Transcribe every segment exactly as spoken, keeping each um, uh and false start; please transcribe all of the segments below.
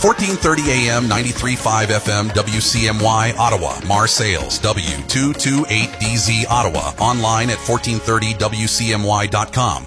fourteen thirty A M, ninety-three point five F M, W C M Y, Ottawa. Marseilles, W two two eight D Z, Ottawa. Online at fourteen thirty W C M Y dot com.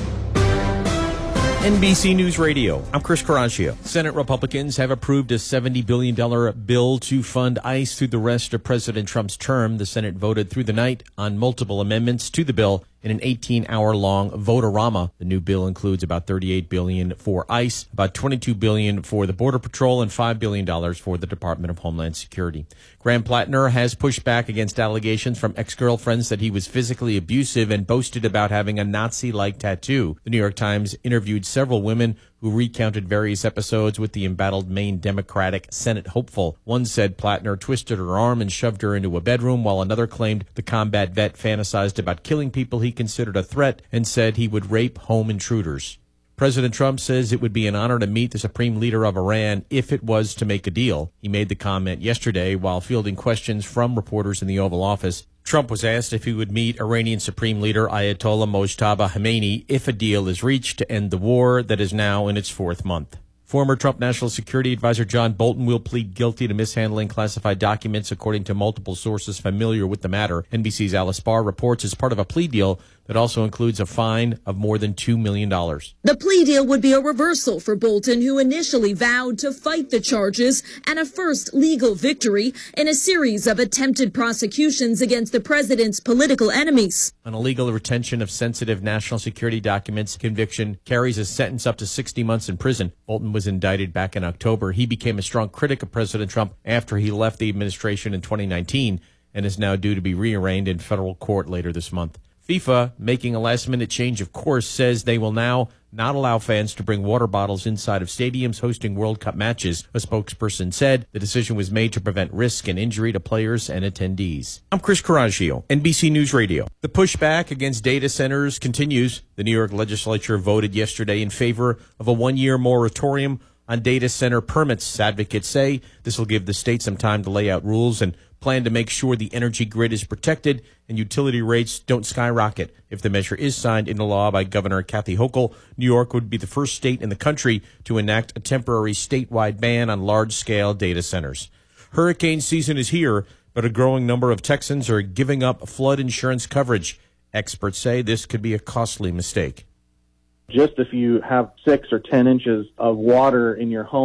N B C News Radio, I'm Chris Caraccio. Senate Republicans have approved a seventy billion dollars bill to fund ICE through the rest of President Trump's term. The Senate voted through the night on multiple amendments to the bill in an eighteen-hour-long vote-a-rama. The new bill includes about thirty-eight billion dollars for ICE, about twenty-two billion dollars for the Border Patrol, and five billion dollars for the Department of Homeland Security. Graham Plattner has pushed back against allegations from ex-girlfriends that he was physically abusive and boasted about having a Nazi-like tattoo. The New York Times interviewed several women who recounted various episodes with the embattled Maine Democratic Senate hopeful. One said Plattner twisted her arm and shoved her into a bedroom, while another claimed the combat vet fantasized about killing people he considered a threat and said he would rape home intruders. President Trump says it would be an honor to meet the supreme leader of Iran if it was to make a deal. He made the comment yesterday while fielding questions from reporters in the Oval Office. Trump was asked if he would meet Iranian Supreme Leader Ayatollah Mojtaba Khamenei if a deal is reached to end the war that is now in its fourth month. Former Trump National Security Advisor John Bolton will plead guilty to mishandling classified documents, according to multiple sources familiar with the matter. N B C's Alice Barr reports as part of a plea deal that also includes a fine of more than two million dollars. The plea deal would be a reversal for Bolton, who initially vowed to fight the charges, and a first legal victory in a series of attempted prosecutions against the president's political enemies. An illegal retention of sensitive national security documents conviction carries a sentence up to sixty months in prison. Bolton was indicted back in October. He became a strong critic of President Trump after he left the administration in twenty nineteen and is now due to be rearraigned in federal court later this month. FIFA, making a last-minute change of course, says they will now not allow fans to bring water bottles inside of stadiums hosting World Cup matches. A spokesperson said the decision was made to prevent risk and injury to players and attendees. I'm Chris Caraccio, N B C News Radio. The pushback against data centers continues. The New York legislature voted yesterday in favor of a one-year moratorium on data center permits. Advocates say this will give the state some time to lay out rules and plan to make sure the energy grid is protected and utility rates don't skyrocket. If the measure is signed into law by Governor Kathy Hochul, New York would be the first state in the country to enact a temporary statewide ban on large-scale data centers. Hurricane season is here, but a growing number of Texans are giving up flood insurance coverage. Experts say this could be a costly mistake. Just if you have six or ten inches of water in your home,